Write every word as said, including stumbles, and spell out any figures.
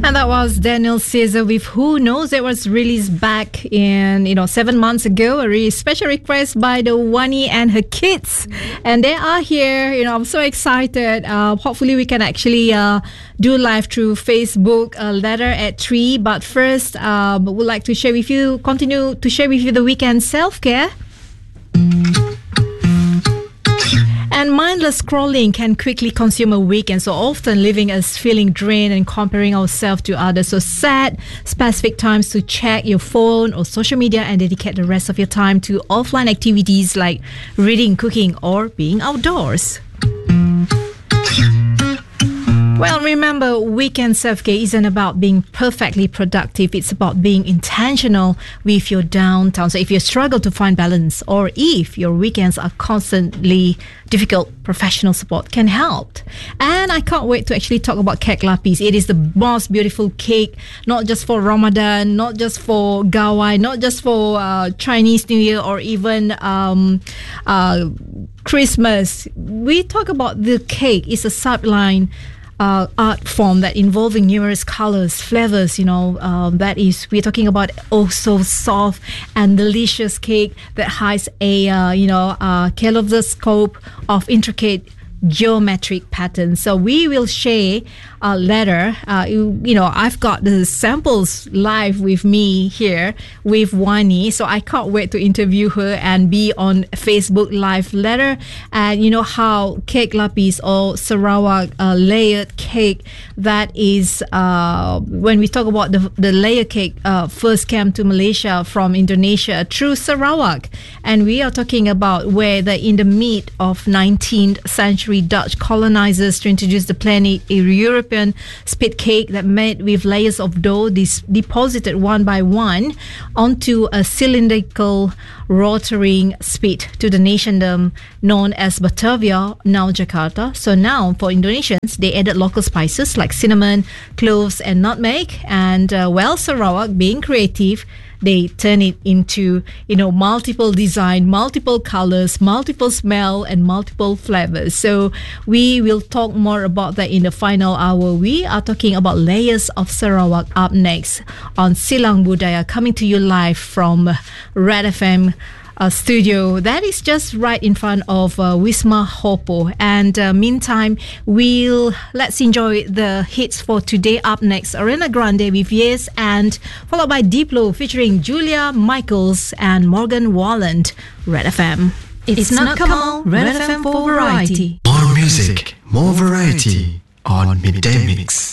And that was Daniel Caesar with Who Knows. It was released back in, you know, seven months ago. A really special request by the Wani and her kids. And they are here. You know, I'm so excited. Uh, hopefully we can actually uh, do live through Facebook uh, later at three. But first, um, we'd like to share with you, continue to share with you the weekend self-care. And mindless scrolling can quickly consume a weekend, so often leaving us feeling drained and comparing ourselves to others. So set specific times to check your phone or social media and dedicate the rest of your time to offline activities like reading, cooking, or being outdoors. Well, remember, weekend self-care isn't about being perfectly productive. It's about being intentional with your downtime. So if you struggle to find balance, or if your weekends are constantly difficult, professional support can help. And I can't wait to actually talk about Kek Lapis. It is the most beautiful cake, not just for Ramadan, not just for Gawai, not just for uh, Chinese New Year, or even um, uh, Christmas. We talk about the cake. It's a sublime Uh, art form that involving numerous colors, flavors, you know, um, that is, we're talking about oh so soft and delicious cake that hides a, uh, you know, uh, kaleidoscope of intricate geometric patterns. So we will share uh, later. Uh, you, you know, I've got the samples live with me here with Wani, so I can't wait to interview her and be on Facebook Live later. And you know how Kek Lapis or Sarawak uh, layered cake, that is uh, when we talk about the, the layer cake, uh, first came to Malaysia from Indonesia through Sarawak, and we are talking about where the in the mid of nineteenth century Dutch colonizers to introduce the plain European spit cake that made with layers of dough dis- deposited one by one onto a cylindrical rotating spit to the nationdom known as Batavia, now Jakarta. So now for Indonesians, they added local spices like cinnamon, cloves and nutmeg, and uh, well, Sarawak being creative, they turn it into, you know, multiple design, multiple colors, multiple smell and multiple flavors. So we will talk more about that in the final hour. We are talking about layers of Sarawak up next on Silang Budaya, coming to you live from Red F M Uh, studio that is just right in front of uh, Wisma Hopo. And uh, meantime, we'll let's enjoy the hits for today. Up next, Ariana Grande with Yes, and followed by Diplo featuring Julia Michaels and Morgan Wallen. Red F M. It's, it's not Kamal, Red, Red F M for variety. More music, more variety on Midday Mix.